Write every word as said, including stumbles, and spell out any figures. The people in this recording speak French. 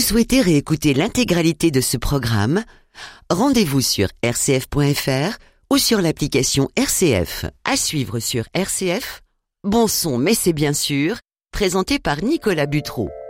souhaitez réécouter l'intégralité de ce programme? Rendez-vous sur r c f point f r ou sur l'application R C F. À suivre sur R C F, Bon son mais c'est bien sûr, présenté par Nicolas Butreau.